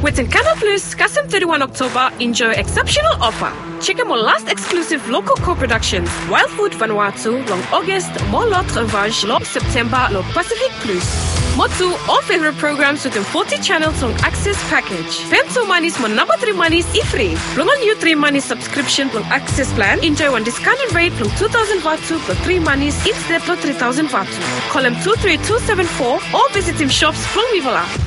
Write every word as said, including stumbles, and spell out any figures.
Within Canal Plus, custom thirty-first October, enjoy exceptional offer. Check out my last exclusive local co-productions, Wild Food Vanuatu, long August, more Lot Revanche, long September, long Pacific Plus. Motu, all favorite programs within forty channels on Access Package. Pencil Money's my number three money's e-free. Long on new three money subscription on Access Plan, enjoy one discounted rate from two thousand Vatu for three monies instead of three thousand Vatu. Call him two three two seven four or visit him shops from Vivala.